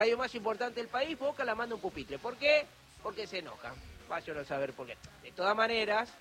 radio más importante del país, Boca la manda un pupitre. ¿Por qué? Porque se enoja. Vaya a saber por qué. De todas maneras,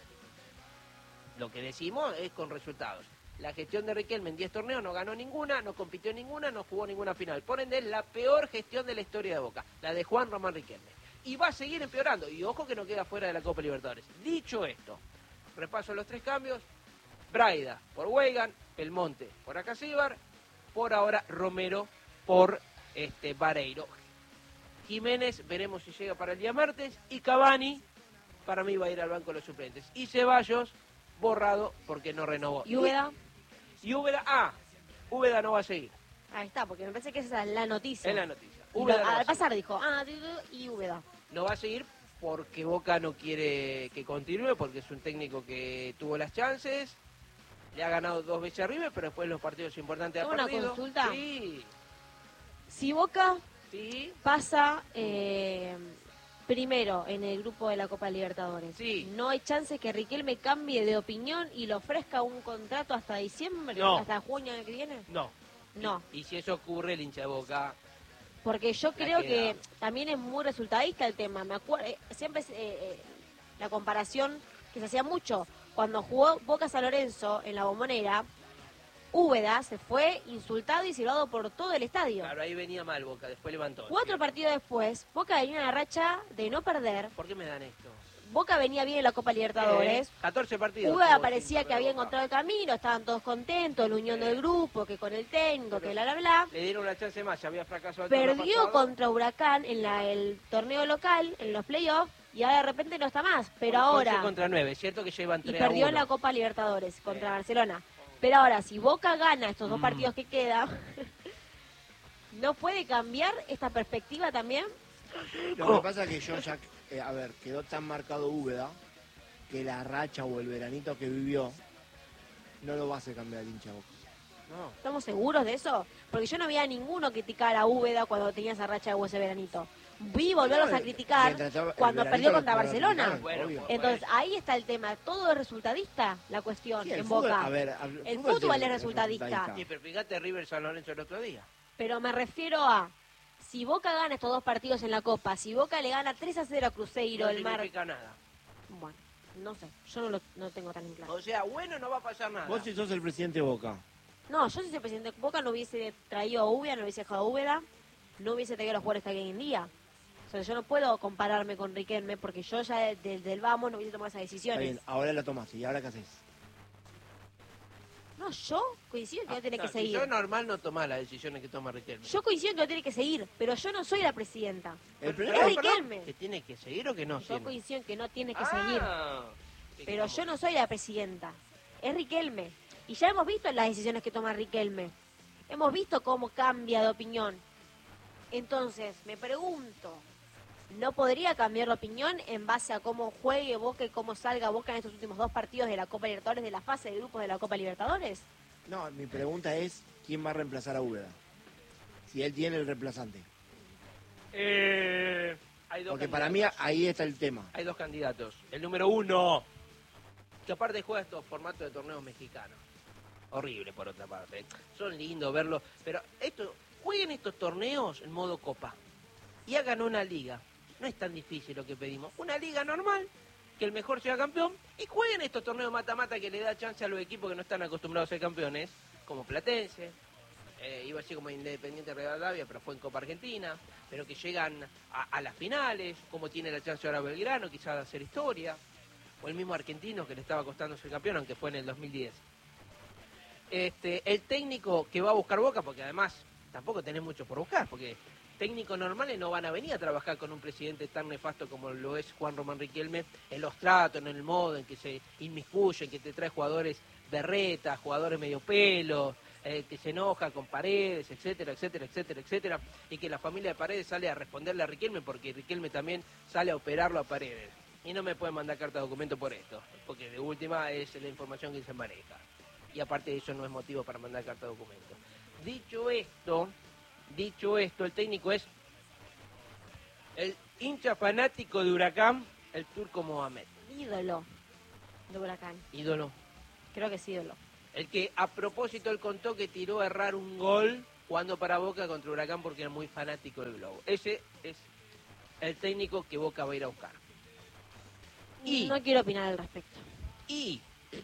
lo que decimos es con resultados. La gestión de Riquelme en 10 torneos no ganó ninguna, no compitió en ninguna, no jugó ninguna final. Por ende, la peor gestión de la historia de Boca, la de Juan Román Riquelme. Y va a seguir empeorando. Y ojo que no queda fuera de la Copa Libertadores. Dicho esto, repaso los 3 cambios. Braida por Weigan, Belmonte por Acasíbar, por ahora Romero por Vareiro. Jiménez, veremos si llega para el día martes. Y Cavani, para mí va a ir al banco de los suplentes. Y Ceballos, borrado porque no renovó. ¿Y Úbeda? Y Úbeda, Úbeda no va a seguir. Ahí está, porque me parece que esa es la noticia. Es la noticia. Úbeda no al pasar dijo, y Úbeda. No va a seguir porque Boca no quiere que continúe, porque es un técnico que tuvo las chances, le ha ganado 2 veces a River, pero después los partidos importantes ha perdido. ¿Una consulta? Sí. Si Boca Sí. pasa primero en el grupo de la Copa Libertadores, Sí. ¿no hay chance que Riquelme cambie de opinión y le ofrezca un contrato hasta diciembre, No. hasta junio del que viene? No. No. Y si eso ocurre, el hincha de Boca... Porque yo creo queda. que también es muy resultadista el tema. Me acuerdo, siempre la comparación que se hacía mucho. Cuando jugó Boca San Lorenzo en la Bombonera, Úbeda se fue insultado y silbado por todo el estadio. Claro, ahí venía mal Boca, después levantó. 4 partidos después, Boca venía en la racha de no perder. ¿Por qué me dan esto? Boca venía bien en la Copa Libertadores. 14 partidos. Úbeda tuvo parecía sin que había perder Boca. encontrado el camino, estaban todos contentos, la unión del grupo, que con el técnico, que bla, bla, bla. Le dieron una chance más, ya había fracasado el torneo Perdió pasado. contra Huracán en el torneo local, en los playoffs, y ahora de repente no está más. Pero ahora... 11 contra 9, es cierto que llevan 3 Y perdió a 1. en la Copa Libertadores contra Barcelona. Pero ahora, si Boca gana estos 2 partidos que quedan, ¿no puede cambiar esta perspectiva también? Lo que pasa es que yo ya, quedó tan marcado Úbeda que la racha o el veranito que vivió no lo va a hacer cambiar el hincha de Boca. No. ¿Estamos seguros de eso? Porque yo no veía a ninguno criticar a Úbeda cuando tenía esa racha de ese veranito. Vi volverlos a criticar cuando perdió contra Barcelona. Bueno, Entonces, ahí está el tema. Todo es resultadista, la cuestión, Sí, el en fútbol, Boca. a ver, El fútbol fútbol tiene es resultadista. Sí, pero fíjate River San Lorenzo el otro día. Pero me refiero a, si Boca gana estos 2 partidos en la Copa, si Boca le gana 3-0 a Cruzeiro No el mar... significa nada. Bueno, no sé, yo no tengo tan en claro. O sea, bueno, no va a pasar nada. Vos si sos el presidente de Boca, No, yo si soy presidente de Boca no hubiese traído a Úbeda, no hubiese dejado a Úbeda, no hubiese traído a los jugadores que hay hoy en día. O sea, yo no puedo compararme con Riquelme porque yo ya desde el vamos no hubiese tomado esas está decisiones. bien, ahora la tomaste, ¿y ahora qué haces? No, yo coincido en que no tiene que Si seguir. yo normal no tomar las decisiones que toma Riquelme. Yo coincido en que no tiene que seguir, pero yo no soy la presidenta. El Es problema Riquelme. ¿Que tiene que seguir o que no? Yo coincido en que no tiene que seguir. Sí, Pero que yo no soy la presidenta, es Riquelme. Y ya hemos visto las decisiones que toma Riquelme. Hemos visto cómo cambia de opinión. Entonces, me pregunto, ¿no podría cambiar la opinión en base a cómo juegue Boca y cómo salga Boca en estos últimos 2 partidos de la Copa Libertadores, de la fase de grupos de la Copa Libertadores? No, mi pregunta es, ¿quién va a reemplazar a Úbeda? Si él tiene el reemplazante. Hay dos Porque para mí candidatos. ahí está el tema. Hay 2 candidatos. El número 1, que aparte juega estos formatos de torneos mexicanos. Horrible por otra parte. Son lindos verlos, pero jueguen estos torneos en modo copa y hagan una liga. No es tan difícil lo que pedimos. Una liga normal, que el mejor sea campeón, y jueguen estos torneos mata-mata que le da chance a los equipos que no están acostumbrados a ser campeones, como Platense, iba a decir como Independiente Rivadavia, pero fue en Copa Argentina, pero que llegan a las finales, como tiene la chance ahora Belgrano, quizás de hacer historia, o el mismo Argentino que le estaba costando ser campeón, aunque fue en el 2010. El técnico que va a buscar Boca, porque además tampoco tenés mucho por buscar, porque técnicos normales no van a venir a trabajar con un presidente tan nefasto como lo es Juan Román Riquelme, en los tratos, en el modo en que se inmiscuye, en que te trae jugadores berretas, jugadores medio pelo, que se enoja con Paredes, etcétera, etcétera, etcétera, etcétera, y que la familia de Paredes sale a responderle a Riquelme porque Riquelme también sale a operarlo a Paredes. Y no me pueden mandar carta de documento por esto, porque de última es la información que se maneja. Y aparte de eso no es motivo para mandar carta de documento. Dicho esto, el técnico es el hincha fanático de Huracán, el turco Mohamed. Ídolo de Huracán. Ídolo. Creo que es ídolo. El que a propósito él contó que tiró a errar un gol jugando para Boca contra Huracán porque era muy fanático del Globo. Ese es el técnico que Boca va a ir a buscar. Y No quiero opinar al respecto. Y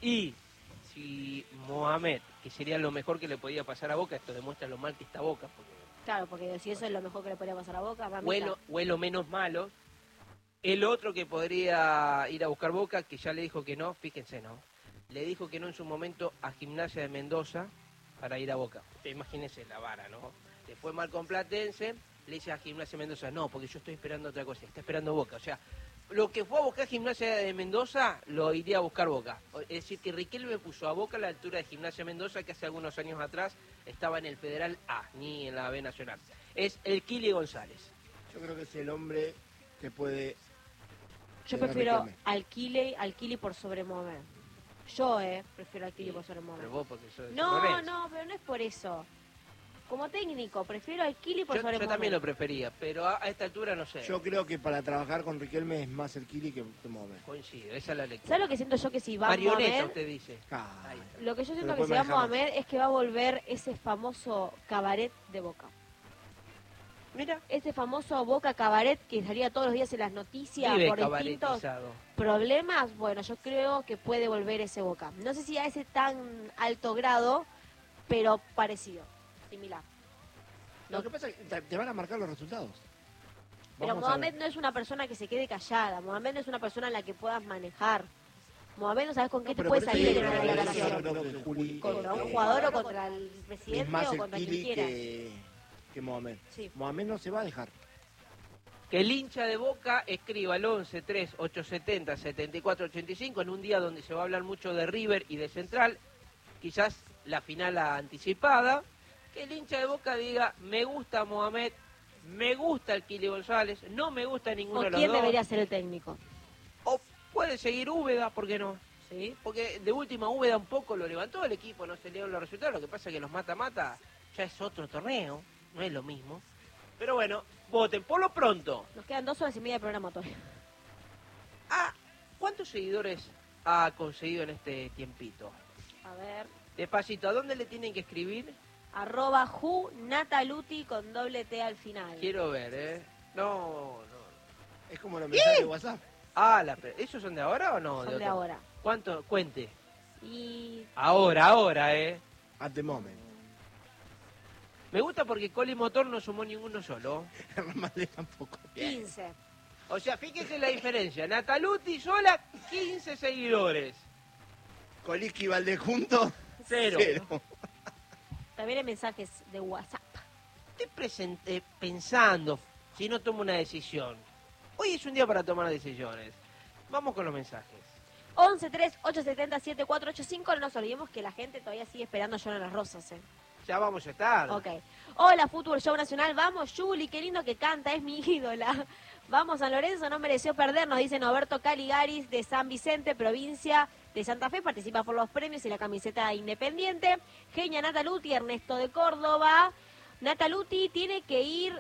si Mohamed, que sería lo mejor que le podía pasar a Boca, esto demuestra lo mal que está Boca, porque Claro, porque si eso es lo mejor que le podría pasar a Boca, huelo menos malo. El otro que podría ir a buscar Boca, que ya le dijo que no, fíjense, ¿no? Le dijo que no en su momento a Gimnasia de Mendoza para ir a Boca. Imagínense la vara, ¿no? Le fue mal con Platense, le dice a Gimnasia de Mendoza, no, porque yo estoy esperando otra cosa, está esperando Boca. O sea, lo que fue a buscar Gimnasia de Mendoza, lo iría a buscar Boca. Es decir, que Riquelme puso a Boca a la altura de Gimnasia de Mendoza, que hace algunos años atrás estaba en el Federal A, ni en la B Nacional. Es el Kili González. Yo creo que es el hombre que puede... Yo Era prefiero Riquelme. al Kili por sobre Mohamed. Yo, prefiero al Kili por sobre Mohamed. Pero vos porque sos de San No, Lorenzo. no, pero no es por eso. Como técnico, prefiero al Kili por sobre Yo Mohamed. también lo prefería, pero a esta altura no sé. Yo creo que para trabajar con Riquelme es más el Kili que Mohamed. Coincido, esa es la lectura. ¿Sabes lo que siento yo? Que si va Marioneta, Mohamed, usted dice. Ah, Ahí está. lo que yo siento Pero que si va puede manejar Mohamed es que va a volver ese famoso cabaret de Boca. Mira, Ese famoso Boca Cabaret que salía todos los días en las noticias vive por distintos cabaretizado. problemas, bueno, yo creo que puede volver ese Boca. No sé si a ese tan alto grado, pero parecido, similar. Lo que pasa es que te van a marcar los resultados. Pero Vamos a Mohamed ver. no es una persona que se quede callada, Mohamed no es una persona en la que puedas manejar. Mohamed no sabes con qué No, te pero puede por eso salir digo en una que yo declaración. creo que Juli, ¿Contra un jugador o contra el es presidente más o el contra quien Kili quiera? que Mohamed. Sí. Mohamed no se va a dejar. Que el hincha de Boca escriba al 11 3 870 74 85 en un día donde se va a hablar mucho de River y de Central, quizás la final anticipada. Que el hincha de Boca diga, me gusta Mohamed, me gusta el Kili González, no me gusta ninguno ¿O de los quién dos. debería ser el técnico? O puede seguir Úbeda, ¿por qué no? ¿Sí? Porque de última Úbeda un poco lo levantó el equipo, no se le dieron los resultados, lo que pasa es que los mata-mata ya es otro torneo, no es lo mismo. Pero bueno, voten por lo pronto. Nos quedan 2 horas y media de programa todavía. ¿Cuántos seguidores ha conseguido en este tiempito? A ver, Despacito, ¿a dónde le tienen que escribir? @Nataluti con doble T al final. Quiero ver, ¿eh? No. Es como los mensajes de WhatsApp. ¿Esos son de ahora o no? Son de otro? ahora. ¿Cuánto? Cuente. Y Ahora, ¿eh? At the moment. Me gusta porque Coli Motor no sumó ninguno solo. Ramalé tampoco. 15. O sea, fíjese la diferencia. Nataluti sola, 15 seguidores. Coliski y Valdés juntos, Cero. También hay mensajes de WhatsApp. Estoy pensando si no tomo una decisión. Hoy es un día para tomar decisiones. Vamos con los mensajes. 11 3 870 7485. No nos olvidemos que la gente todavía sigue esperando a Jonah Las Rosas, Ya vamos a estar. Ok. Hola, Fútbol Show Nacional. Vamos, Juli, qué lindo que canta, es mi ídola. Vamos, San Lorenzo, no mereció perder, nos dice Noberto Caligaris de San Vicente, provincia de Santa Fe. Participa por los premios y la camiseta independiente. Genia Nataluti, Ernesto de Córdoba. Nataluti tiene que ir...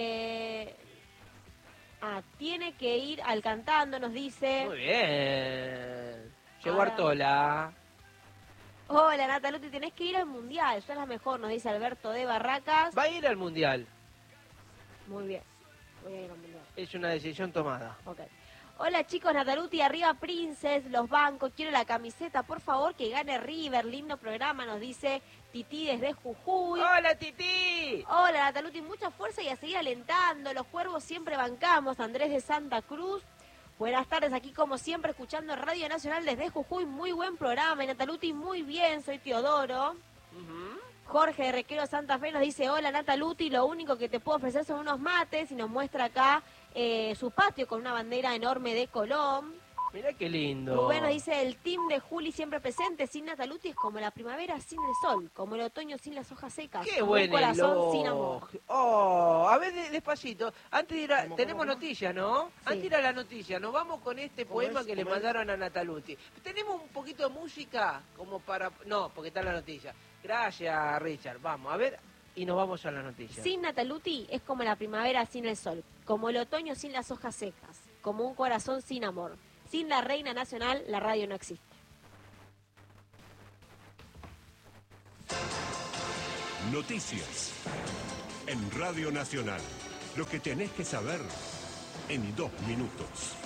tiene que ir al cantando, nos dice. Muy bien. Llegó Ahora- Artola. Hola, Nataluti, tenés que ir al Mundial. Sos la mejor, nos dice Alberto de Barracas. Va a ir al Mundial. Muy bien. Voy a ir al Mundial. Es una decisión tomada. Ok. Hola chicos, Nataluti, arriba Princes, los bancos, quiero la camiseta, por favor, que gane River, lindo programa, nos dice Titi desde Jujuy. ¡Hola, Titi! Hola Nataluti, mucha fuerza y a seguir alentando, los cuervos siempre bancamos, Andrés de Santa Cruz. Buenas tardes, aquí como siempre escuchando Radio Nacional desde Jujuy, muy buen programa, y Nataluti, muy bien, soy Teodoro. Ujú. Jorge de Requero Santa Fe nos dice, hola Nataluti, lo único que te puedo ofrecer son unos mates, y nos muestra acá su patio con una bandera enorme de Colón. Mirá qué lindo. Rubén nos dice, el team de Juli siempre presente, sin Nataluti es como la primavera sin el sol, como el otoño sin las hojas secas, Qué como buen un corazón elogio. sin amor. Oh, a ver, despacito. Antes de ir a... ¿Cómo, Tenemos cómo? noticias, ¿no? Sí. Antes de ir a la noticia, nos vamos con este ¿Cómo poema es? que le ¿Cómo es? mandaron a Nataluti. Tenemos un poquito de música como para... No, porque está la noticia. Gracias, Richard. Vamos, a ver, y nos vamos a la noticia. Sin Nataluti es como la primavera sin el sol, como el otoño sin las hojas secas, como un corazón sin amor. Sin la reina nacional, la radio no existe. Noticias. En Radio Nacional. Lo que tenés que saber en 2 minutos.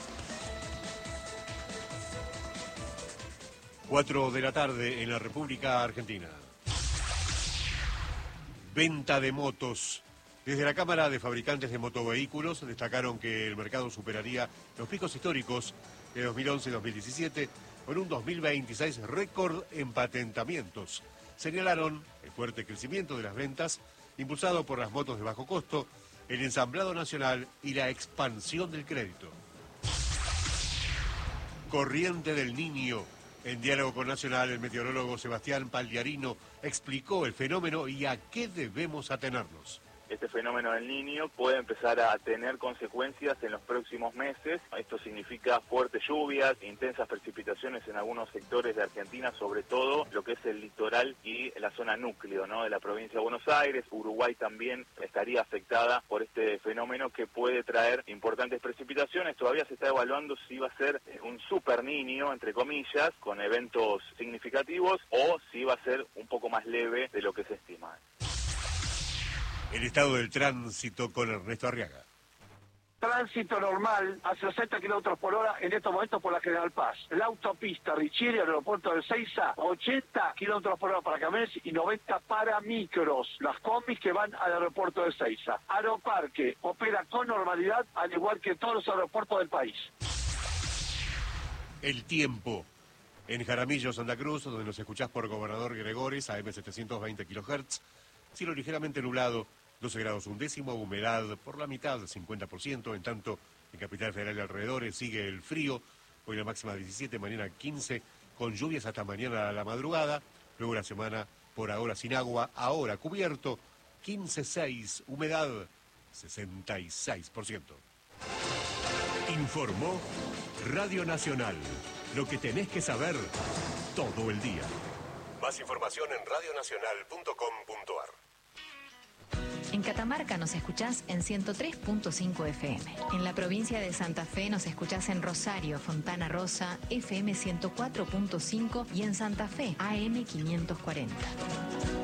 4 de la tarde en la República Argentina. Venta de motos. Desde la Cámara de Fabricantes de Motovehículos destacaron que el mercado superaría los picos históricos de 2011 y 2017 con un 2026 récord en patentamientos. Señalaron el fuerte crecimiento de las ventas impulsado por las motos de bajo costo, el ensamblado nacional y la expansión del crédito. Corriente del Niño. En diálogo con Nacional, el meteorólogo Sebastián Pagliarino explicó el fenómeno y a qué debemos atenernos. Este fenómeno del Niño puede empezar a tener consecuencias en los próximos meses. Esto significa fuertes lluvias, intensas precipitaciones en algunos sectores de Argentina, sobre todo lo que es el litoral y la zona núcleo, ¿no?, de la provincia de Buenos Aires. Uruguay también estaría afectada por este fenómeno que puede traer importantes precipitaciones. Todavía se está evaluando si va a ser un super Niño, entre comillas, con eventos significativos, o si va a ser un poco más leve de lo que se estima. El estado del tránsito con Ernesto Arriaga. Tránsito normal a 60 kilómetros por hora en estos momentos por la General Paz. La autopista Richieri al aeropuerto de Seiza, 80 kilómetros por hora para camiones y 90 para micros. Las combis que van al aeropuerto de Seiza. Aeroparque opera con normalidad, al igual que todos los aeropuertos del país. El tiempo. En Jaramillo, Santa Cruz, donde nos escuchás por Gobernador Gregores, AM 720 kHz. Cielo ligeramente nublado, 12 grados 1 humedad por la mitad, 50%, en tanto en Capital Federal y alrededores sigue el frío, hoy la máxima 17, mañana 15, con lluvias hasta mañana a la madrugada, luego la semana por ahora sin agua, ahora cubierto, 15,6, humedad 66%. Informó Radio Nacional, lo que tenés que saber todo el día. Más información en radionacional.com.ar. En Catamarca nos escuchás en 103.5 FM. En la provincia de Santa Fe nos escuchás en Rosario, Fontana Rosa, FM 104.5 y en Santa Fe, AM 540.